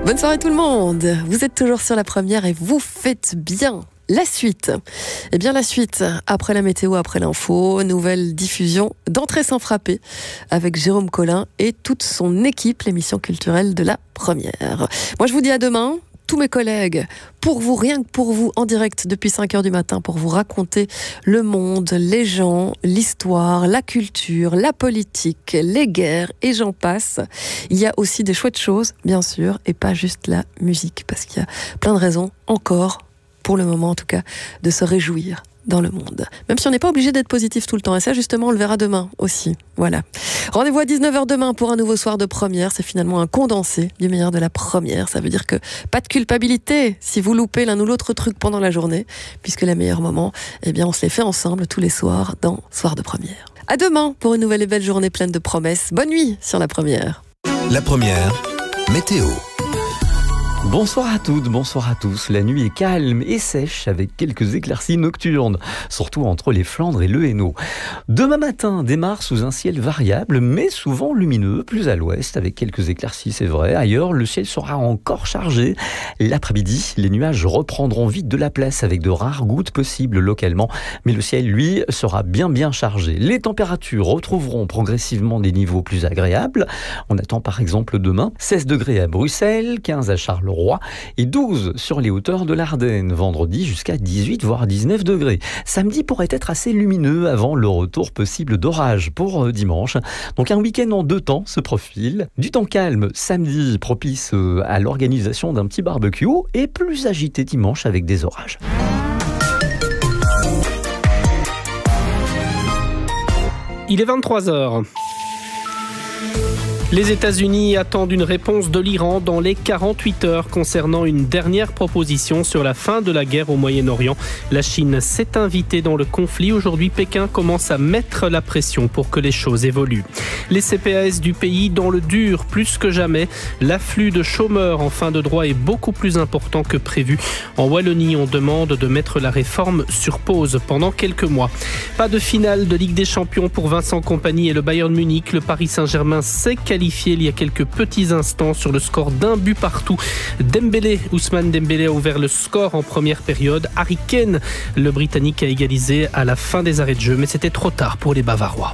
Bonne soirée tout le monde. Vous êtes toujours sur la première et vous faites bien. La suite. Eh bien la suite, après la météo, après l'info, nouvelle diffusion d'Entrée sans frapper avec Jérôme Collin et toute son équipe, l'émission culturelle de la première. Moi je vous dis à demain. Tous mes collègues, pour vous, rien que pour vous, en direct depuis 5h du matin, pour vous raconter le monde, les gens, l'histoire, la culture, la politique, les guerres, et j'en passe. Il y a aussi des chouettes choses, bien sûr, et pas juste la musique, parce qu'il y a plein de raisons, encore, pour le moment en tout cas, de se réjouir dans le monde. Même si on n'est pas obligé d'être positif tout le temps. Et ça, justement, on le verra demain aussi. Voilà. Rendez-vous à 19h demain pour un nouveau soir de première. C'est finalement un condensé du meilleur de la première. Ça veut dire que pas de culpabilité si vous loupez l'un ou l'autre truc pendant la journée, puisque les meilleurs moments, eh bien, on se les fait ensemble tous les soirs dans Soir de première. À demain pour une nouvelle et belle journée pleine de promesses. Bonne nuit sur la première. La première, météo. Bonsoir à toutes, bonsoir à tous. La nuit est calme et sèche avec quelques éclaircies nocturnes, surtout entre les Flandres et le Hainaut. Demain matin démarre sous un ciel variable, mais souvent lumineux, plus à l'ouest, avec quelques éclaircies, c'est vrai. Ailleurs, le ciel sera encore chargé. L'après-midi, les nuages reprendront vite de la place avec de rares gouttes possibles localement, mais le ciel, lui, sera bien chargé. Les températures retrouveront progressivement des niveaux plus agréables. On attend par exemple demain 16 degrés à Bruxelles, 15 à Charleroi, et 12 sur les hauteurs de l'Ardenne. Vendredi jusqu'à 18 voire 19 degrés. Samedi pourrait être assez lumineux avant le retour possible d'orage pour dimanche. Donc un week-end en deux temps se profile. Du temps calme samedi propice à l'organisation d'un petit barbecue et plus agité dimanche avec des orages. Il est 23h. Les États-Unis attendent une réponse de l'Iran dans les 48 heures concernant une dernière proposition sur la fin de la guerre au Moyen-Orient. La Chine s'est invitée dans le conflit. Aujourd'hui, Pékin commence à mettre la pression pour que les choses évoluent. Les CPAS du pays dans le dur plus que jamais. L'afflux de chômeurs en fin de droit est beaucoup plus important que prévu. En Wallonie, on demande de mettre la réforme sur pause pendant quelques mois. Pas de finale de Ligue des Champions pour Vincent Kompany et le Bayern Munich. Le Paris Saint-Germain s'est qualifié il y a quelques petits instants sur le score d'un but partout. Ousmane Dembélé a ouvert le score en première période. Harry Kane, le Britannique, a égalisé à la fin des arrêts de jeu, mais c'était trop tard pour les Bavarois.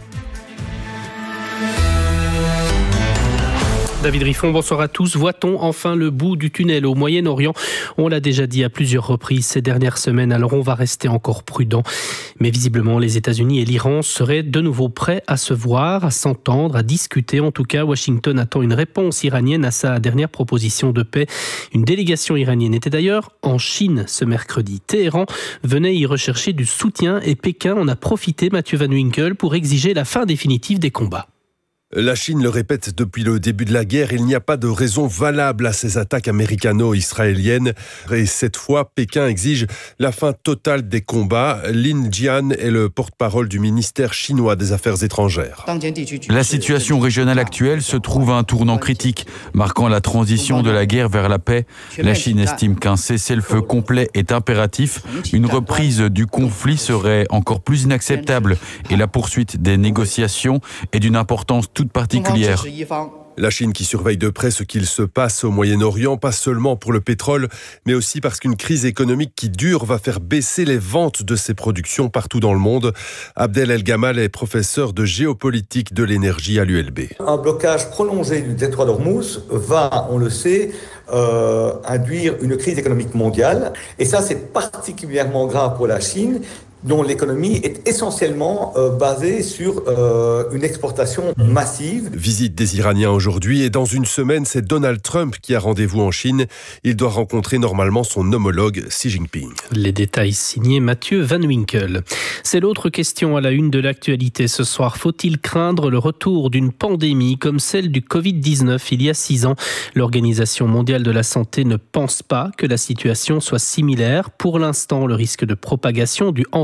David Riffon, bonsoir à tous. Voit-on enfin le bout du tunnel au Moyen-Orient ? On l'a déjà dit à plusieurs reprises ces dernières semaines, alors on va rester encore prudent. Mais visiblement, les États-Unis et l'Iran seraient de nouveau prêts à se voir, à s'entendre, à discuter. En tout cas, Washington attend une réponse iranienne à sa dernière proposition de paix. Une délégation iranienne était d'ailleurs en Chine ce mercredi. Téhéran venait y rechercher du soutien et Pékin en a profité, Mathieu Van Winkel, pour exiger la fin définitive des combats. La Chine le répète depuis le début de la guerre, il n'y a pas de raison valable à ces attaques américano-israéliennes. Et cette fois, Pékin exige la fin totale des combats. Lin Jian est le porte-parole du ministère chinois des Affaires étrangères. La situation régionale actuelle se trouve à un tournant critique, marquant la transition de la guerre vers la paix. La Chine estime qu'un cessez-le-feu complet est impératif. Une reprise du conflit serait encore plus inacceptable et la poursuite des négociations est d'une importance toute particulière. La Chine qui surveille de près ce qu'il se passe au Moyen-Orient, pas seulement pour le pétrole, mais aussi parce qu'une crise économique qui dure va faire baisser les ventes de ses productions partout dans le monde. Abdel El Gamal est professeur de géopolitique de l'énergie à l'ULB. Un blocage prolongé du détroit d'Ormuz va, on le sait, induire une crise économique mondiale. Et ça, c'est particulièrement grave pour la Chine, dont l'économie est essentiellement basée sur une exportation massive. Visite des Iraniens aujourd'hui et dans une semaine, c'est Donald Trump qui a rendez-vous en Chine. Il doit rencontrer normalement son homologue Xi Jinping. Les détails signés Mathieu Van Winkel. C'est l'autre question à la une de l'actualité ce soir. Faut-il craindre le retour d'une pandémie comme celle du Covid-19 il y a 6 ans ? L'Organisation mondiale de la santé ne pense pas que la situation soit similaire. Pour l'instant, le risque de propagation du hantavirus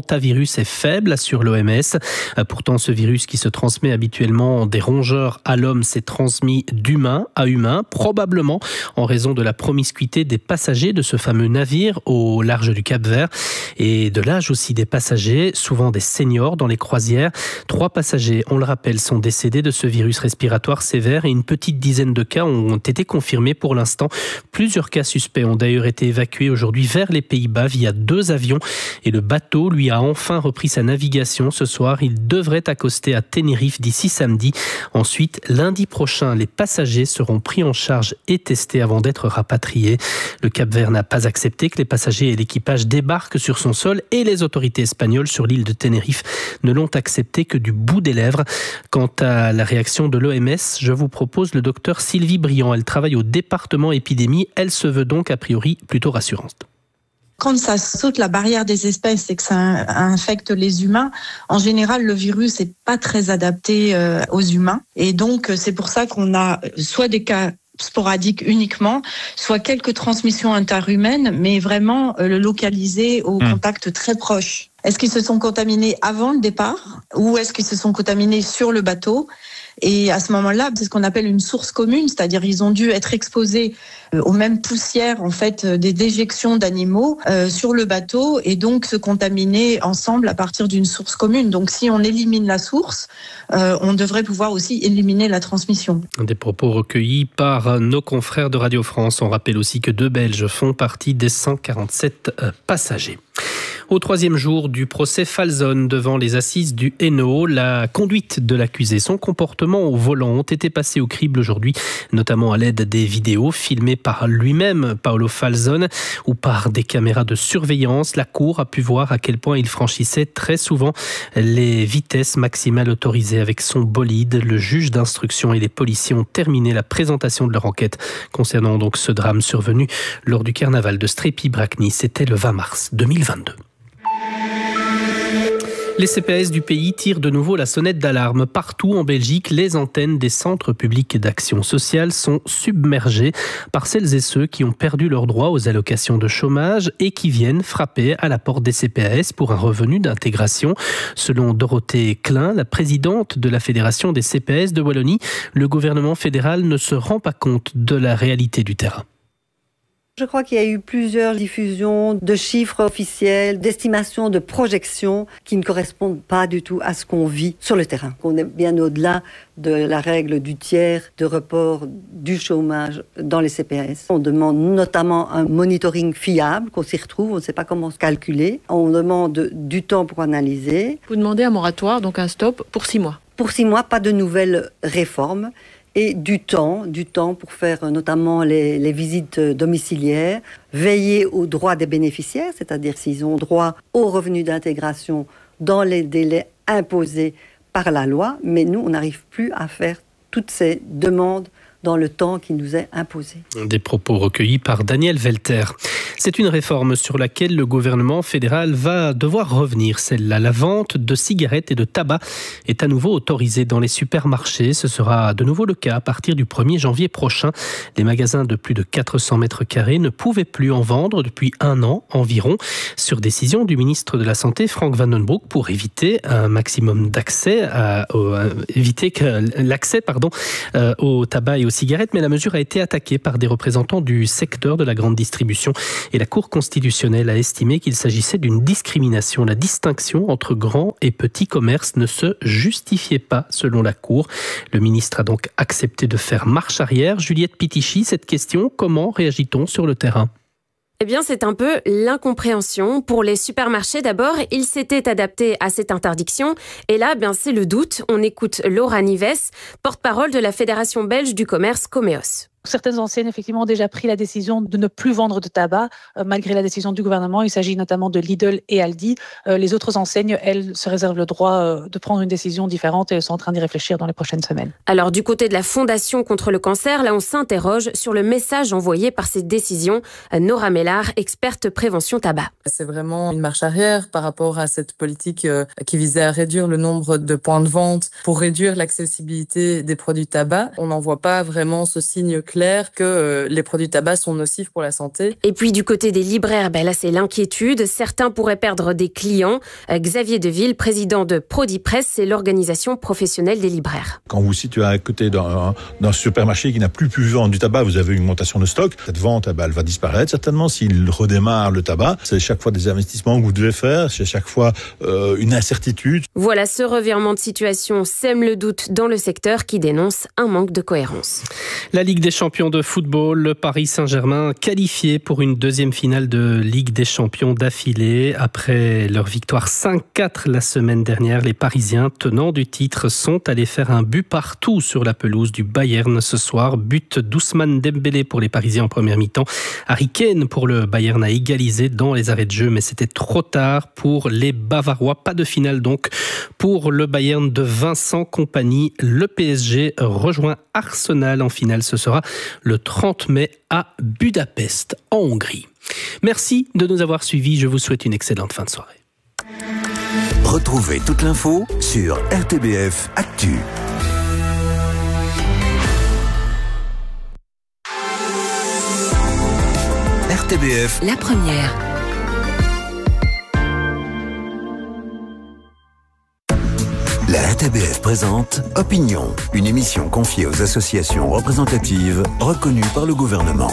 hantavirus est faible, assure l'OMS. Pourtant, ce virus qui se transmet habituellement des rongeurs à l'homme s'est transmis d'humain à humain, probablement en raison de la promiscuité des passagers de ce fameux navire au large du Cap-Vert et de l'âge aussi des passagers, souvent des seniors dans les croisières. 3 passagers, on le rappelle, sont décédés de ce virus respiratoire sévère et une petite dizaine de cas ont été confirmés pour l'instant. Plusieurs cas suspects ont d'ailleurs été évacués aujourd'hui vers les Pays-Bas via 2 avions et le bateau, lui, a enfin repris sa navigation ce soir. Il devrait accoster à Tenerife d'ici samedi. Ensuite, lundi prochain, les passagers seront pris en charge et testés avant d'être rapatriés. Le Cap-Vert n'a pas accepté que les passagers et l'équipage débarquent sur son sol et les autorités espagnoles sur l'île de Tenerife ne l'ont accepté que du bout des lèvres. Quant à la réaction de l'OMS, je vous propose le docteur Sylvie Briand. Elle travaille au département épidémie. Elle se veut donc a priori plutôt rassurante. Quand ça saute la barrière des espèces et que ça infecte les humains, en général, le virus n'est pas très adapté aux humains. Et donc, c'est pour ça qu'on a soit des cas sporadiques uniquement, soit quelques transmissions interhumaines, mais vraiment le localiser au contact très proche. Est-ce qu'ils se sont contaminés avant le départ ou est-ce qu'ils se sont contaminés sur le bateau ? Et à ce moment-là, c'est ce qu'on appelle une source commune, c'est-à-dire ils ont dû être exposés aux mêmes poussières en fait des déjections d'animaux sur le bateau et donc se contaminer ensemble à partir d'une source commune. Donc si on élimine la source, on devrait pouvoir aussi éliminer la transmission. Des propos recueillis par nos confrères de Radio France. On rappelle aussi que 2 Belges font partie des 147 passagers. Au 3e jour du procès Falzone devant les assises du Hainaut, la conduite de l'accusé, son comportement au volant ont été passés au crible aujourd'hui, notamment à l'aide des vidéos filmées par lui-même, Paolo Falzone, ou par des caméras de surveillance. La Cour a pu voir à quel point il franchissait très souvent les vitesses maximales autorisées avec son bolide. Le juge d'instruction et les policiers ont terminé la présentation de leur enquête concernant donc ce drame survenu lors du carnaval de Strépy-Bracny. C'était le 20 mars 2022. Les CPAS du pays tirent de nouveau la sonnette d'alarme. Partout en Belgique, les antennes des centres publics d'action sociale sont submergées par celles et ceux qui ont perdu leur droit aux allocations de chômage et qui viennent frapper à la porte des CPAS pour un revenu d'intégration. Selon Dorothée Klein, la présidente de la Fédération des CPAS de Wallonie, le gouvernement fédéral ne se rend pas compte de la réalité du terrain. Je crois qu'il y a eu plusieurs diffusions de chiffres officiels, d'estimations, de projections qui ne correspondent pas du tout à ce qu'on vit sur le terrain. On est bien au-delà de la règle du tiers de report du chômage dans les CPAS. On demande notamment un monitoring fiable, qu'on s'y retrouve, on ne sait pas comment se calculer. On demande du temps pour analyser. Vous demandez un moratoire, donc un stop pour 6 mois. Pour 6 mois, pas de nouvelles réformes. Et du temps pour faire notamment les visites domiciliaires, veiller aux droits des bénéficiaires, c'est-à-dire s'ils ont droit au revenu d'intégration dans les délais imposés par la loi. Mais nous, on n'arrive plus à faire toutes ces demandes dans le temps qui nous est imposé. Des propos recueillis par Daniel Velter. C'est une réforme sur laquelle le gouvernement fédéral va devoir revenir. Celle-là, la vente de cigarettes et de tabac est à nouveau autorisée dans les supermarchés. Ce sera de nouveau le cas à partir du 1er janvier prochain. Les magasins de plus de 400 mètres carrés ne pouvaient plus en vendre depuis 1 an environ, sur décision du ministre de la Santé, Frank Vandenbroek, pour éviter un maximum d'accès, au tabac et aux cigarettes, mais la mesure a été attaquée par des représentants du secteur de la grande distribution et la Cour constitutionnelle a estimé qu'il s'agissait d'une discrimination. La distinction entre grands et petits commerces ne se justifiait pas selon la Cour. Le ministre a donc accepté de faire marche arrière. Juliette Pitichy, cette question, comment réagit-on sur le terrain ? Eh bien, c'est un peu l'incompréhension. Pour les supermarchés, d'abord, ils s'étaient adaptés à cette interdiction. Et là, c'est le doute. On écoute Laura Nives, porte-parole de la Fédération belge du commerce Comeos. Certaines enseignes, effectivement, ont déjà pris la décision de ne plus vendre de tabac, malgré la décision du gouvernement. Il s'agit notamment de Lidl et Aldi. Les autres enseignes, elles, se réservent le droit de prendre une décision différente et elles sont en train d'y réfléchir dans les prochaines semaines. Alors, du côté de la Fondation contre le cancer, là, on s'interroge sur le message envoyé par ces décisions. Nora Mellard, experte prévention tabac. C'est vraiment une marche arrière par rapport à cette politique qui visait à réduire le nombre de points de vente pour réduire l'accessibilité des produits tabac. On n'en voit pas vraiment ce signe clair que les produits tabac sont nocifs pour la santé. Et puis du côté des libraires, là c'est l'inquiétude. Certains pourraient perdre des clients. Xavier Deville, président de Prodipresse, c'est l'organisation professionnelle des libraires. Quand vous vous situez à côté d'un supermarché qui n'a plus pu vendre du tabac, vous avez une augmentation de stock. Cette vente, elle va disparaître certainement s'il redémarre le tabac. C'est chaque fois des investissements que vous devez faire, c'est chaque fois une incertitude. Voilà, ce revirement de situation sème le doute dans le secteur qui dénonce un manque de cohérence. La Ligue des champions de football, le Paris Saint-Germain qualifié pour une deuxième finale de Ligue des champions d'affilée. Après leur victoire 5-4 la semaine dernière, les Parisiens tenants du titre sont allés faire un but partout sur la pelouse du Bayern ce soir. But d'Ousmane Dembélé pour les Parisiens en première mi-temps. Harry Kane pour le Bayern a égalisé dans les arrêts de jeu, mais c'était trop tard pour les Bavarois. Pas de finale donc pour le Bayern de Vincent Kompany. Le PSG rejoint Arsenal en finale. Ce sera le 30 mai à Budapest, en Hongrie. Merci de nous avoir suivis. Je vous souhaite une excellente fin de soirée. Retrouvez toute l'info sur RTBF Actu. RTBF, la première. La RTBF présente Opinion, une émission confiée aux associations représentatives reconnues par le gouvernement.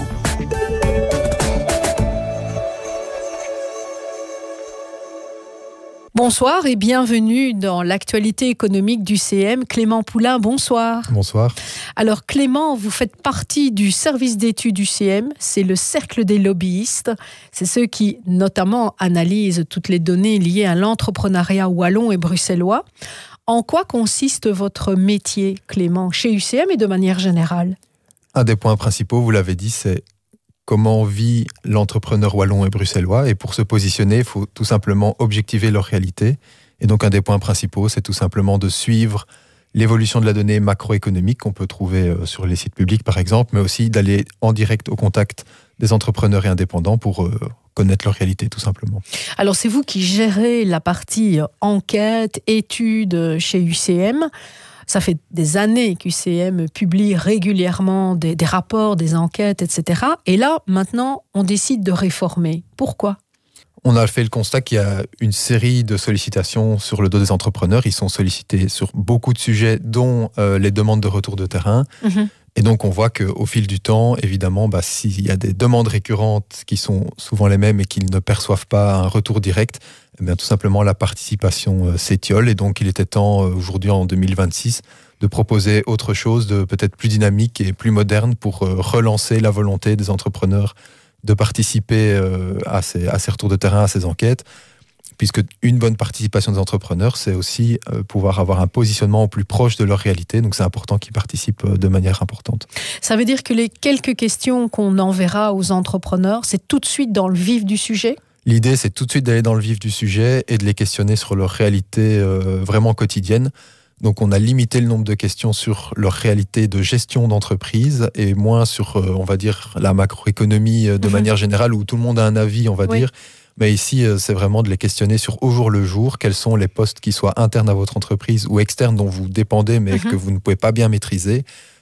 Bonsoir et bienvenue dans l'actualité économique du CM. Clément Poulain, bonsoir. Bonsoir. Alors Clément, vous faites partie du service d'études du CM, c'est le cercle des lobbyistes. C'est ceux qui notamment analysent toutes les données liées à l'entrepreneuriat wallon et bruxellois. En quoi consiste votre métier, Clément, chez UCM et de manière générale ? Un des points principaux, vous l'avez dit, c'est comment vit l'entrepreneur wallon et bruxellois. Et pour se positionner, il faut tout simplement objectiver leur réalité. Et donc un des points principaux, c'est tout simplement de suivre l'évolution de la donnée macroéconomique qu'on peut trouver sur les sites publics par exemple, mais aussi d'aller en direct au contact des entrepreneurs et indépendants pour connaître leur réalité tout simplement. Alors c'est vous qui gérez la partie enquête, études chez UCM. Ça fait des années qu'UCM publie régulièrement des rapports, des enquêtes, etc. Et là, maintenant, on décide de réformer. Pourquoi ? On a fait le constat qu'il y a une série de sollicitations sur le dos des entrepreneurs. Ils sont sollicités sur beaucoup de sujets, dont les demandes de retour de terrain. Et donc, on voit qu'au fil du temps, évidemment, s'il y a des demandes récurrentes qui sont souvent les mêmes et qu'ils ne perçoivent pas un retour direct, eh bien, tout simplement, la participation s'étiole. Et donc, il était temps, aujourd'hui, en 2026, de proposer autre chose, de peut-être plus dynamique et plus moderne pour relancer la volonté des entrepreneurs de participer à ces retours de terrain, à ces enquêtes. Puisque une bonne participation des entrepreneurs, c'est aussi pouvoir avoir un positionnement au plus proche de leur réalité. Donc c'est important qu'ils participent de manière importante. Ça veut dire que les quelques questions qu'on enverra aux entrepreneurs, c'est tout de suite dans le vif du sujet ? L'idée, c'est tout de suite d'aller dans le vif du sujet et de les questionner sur leur réalité vraiment quotidienne. Donc on a limité le nombre de questions sur leur réalité de gestion d'entreprise et moins sur, on va dire, la macroéconomie de manière générale où tout le monde a un avis, on va dire. Mais ici, c'est vraiment de les questionner sur au jour le jour, quels sont les postes qui soient internes à votre entreprise ou externes dont vous dépendez mais que vous ne pouvez pas bien maîtriser,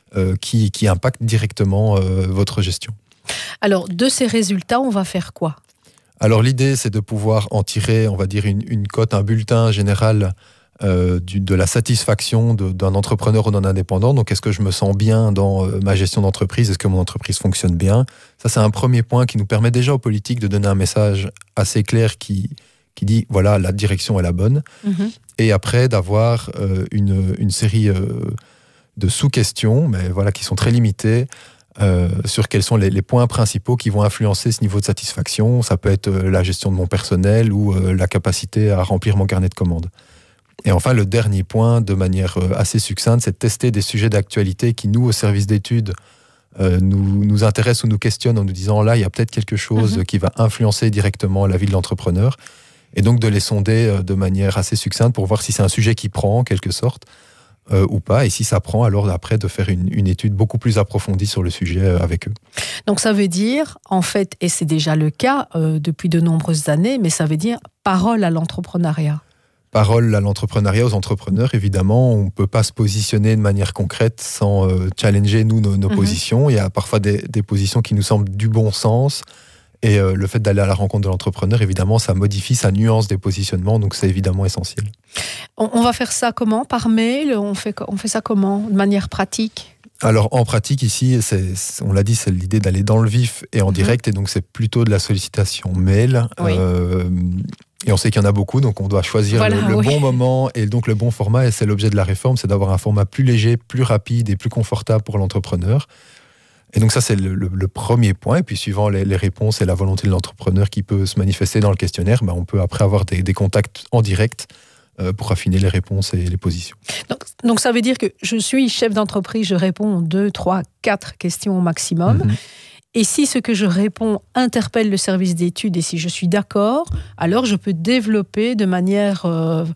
qui impactent directement votre gestion. Alors, de ces résultats, on va faire quoi ? Alors, l'idée, c'est de pouvoir en tirer, on va dire, une cote, un bulletin général de la satisfaction d'un entrepreneur ou d'un indépendant. Donc, est-ce que je me sens bien dans ma gestion d'entreprise ? Est-ce que mon entreprise fonctionne bien ? Ça, c'est un premier point qui nous permet déjà aux politiques de donner un message assez clair qui dit, voilà, la direction est la bonne. Et après, d'avoir une série de sous-questions, mais voilà, qui sont très limitées, sur quels sont les points principaux qui vont influencer ce niveau de satisfaction. Ça peut être la gestion de mon personnel ou la capacité à remplir mon carnet de commandes. Et enfin, le dernier point, de manière assez succincte, c'est de tester des sujets d'actualité qui, nous, au service d'études, nous intéressent ou nous questionnent en nous disant, là, il y a peut-être quelque chose qui va influencer directement la vie de l'entrepreneur. Et donc, de les sonder de manière assez succincte pour voir si c'est un sujet qui prend, en quelque sorte, ou pas. Et si ça prend, alors après, de faire une étude beaucoup plus approfondie sur le sujet avec eux. Donc, ça veut dire, en fait, et c'est déjà le cas depuis de nombreuses années, mais ça veut dire parole à l'entrepreneuriat. parole à l'entrepreneuriat, aux entrepreneurs. Évidemment, on ne peut pas se positionner de manière concrète sans challenger, nous, nos positions. Il y a parfois des positions qui nous semblent du bon sens. Et le fait d'aller à la rencontre de l'entrepreneur, évidemment, ça modifie sa nuance des positionnements. Donc, c'est évidemment essentiel. On va faire ça comment? Par mail? On fait ça comment? De manière pratique? Alors, en pratique, ici, on l'a dit, c'est l'idée d'aller dans le vif et en direct. Et donc, c'est plutôt de la sollicitation mail. Oui. Et on sait qu'il y en a beaucoup, donc on doit choisir le bon moment et donc le bon format. Et c'est l'objet de la réforme, c'est d'avoir un format plus léger, plus rapide et plus confortable pour l'entrepreneur. Et donc ça, c'est le premier point. Et puis suivant les réponses et la volonté de l'entrepreneur qui peut se manifester dans le questionnaire, on peut après avoir des contacts en direct pour affiner les réponses et les positions. Donc ça veut dire que je suis chef d'entreprise, je réponds 2, 3, 4 questions au maximum. Et si ce que je réponds interpelle le service d'études et si je suis d'accord, alors je peux développer de manière,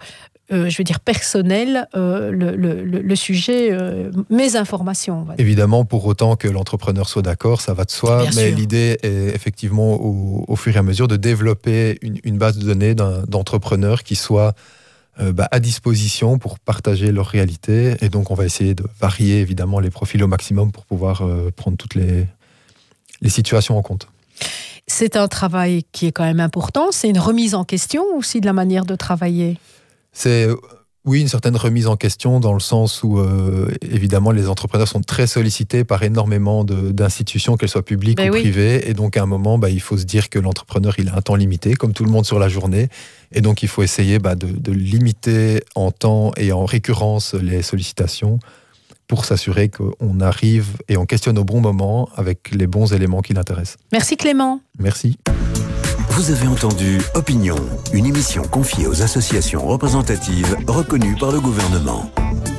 personnelle le sujet, mes informations. Évidemment, pour autant que l'entrepreneur soit d'accord, ça va de soi. Bien sûr. L'idée est effectivement, au fur et à mesure, de développer une base de données d'entrepreneurs qui soit à disposition pour partager leur réalité. Et donc, on va essayer de varier évidemment les profils au maximum pour pouvoir prendre toutes les situations en compte. C'est un travail qui est quand même important. C'est une remise en question aussi de la manière de travailler. C'est, oui, une certaine remise en question dans le sens où, évidemment, les entrepreneurs sont très sollicités par énormément d'institutions, qu'elles soient publiques ou privées. Et donc, à un moment, il faut se dire que l'entrepreneur, il a un temps limité, comme tout le monde sur la journée. Et donc, il faut essayer de limiter en temps et en récurrence les sollicitations pour s'assurer qu'on arrive et on questionne au bon moment avec les bons éléments qui l'intéressent. Merci Clément. Merci. Vous avez entendu Opinion, une émission confiée aux associations représentatives reconnues par le gouvernement.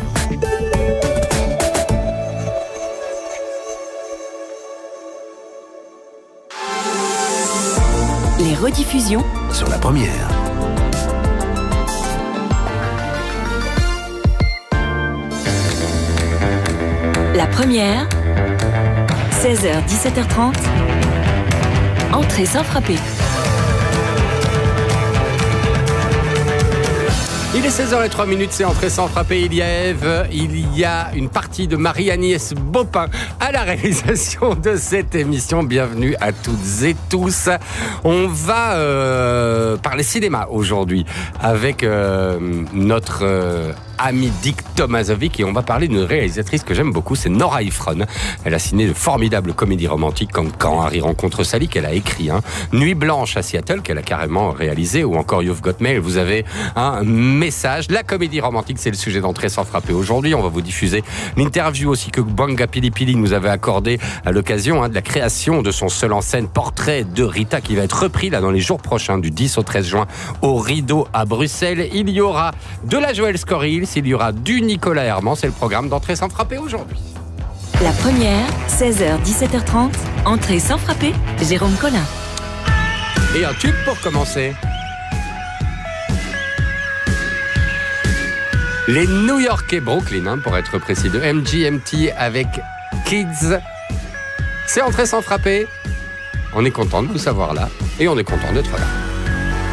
Les rediffusions sur la première. La première, 16h, 17h30, entrée sans frapper. Il est 16h03, c'est entrée sans frapper. Il y a Ève, il y a une partie de Marie-Agnès Bopin à la réalisation de cette émission. Bienvenue à toutes et tous. On va parler cinéma aujourd'hui avec notre ami Dick Tomasovic et on va parler d'une réalisatrice que j'aime beaucoup, c'est Nora Ephron. Elle a signé de formidables comédies romantiques comme Quand Harry rencontre Sally, qu'elle a écrit, Nuit blanche à Seattle, qu'elle a carrément réalisé, ou encore You've Got Mail. Vous avez un message. La comédie romantique, c'est le sujet d'entrée sans frapper aujourd'hui. On va vous diffuser l'interview aussi que Banga Pilipili nous avait accordée à l'occasion de la création de son seul en scène Portrait de Rita, qui va être repris là dans les jours prochains, du 10 au 13 juin au Rideau à Bruxelles. Il y aura de la Joëlle Scoril, il y aura du Nicolas Herman, c'est le programme d'entrée sans frapper aujourd'hui. La première, 16h, 17h30, entrée sans frapper, Jérôme Collin. Et un tube pour commencer. Les New-Yorkais Brooklyn, pour être précis, de MGMT avec Kids. C'est entrée sans frapper. On est content de vous savoir là et on est content d'être là.